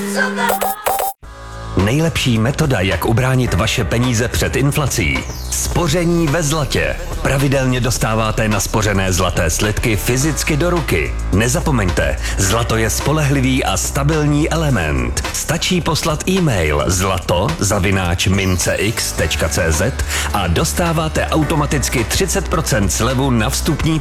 Nejlepší metoda, jak ubránit vaše peníze před inflací. Spoření ve zlatě. Pravidelně dostáváte naspořené zlaté slitky fyzicky do ruky. Nezapomeňte, zlato je spolehlivý a stabilní element. Stačí poslat e-mail zlato@mincex.cz a dostáváte automaticky 30% slevu na vstupní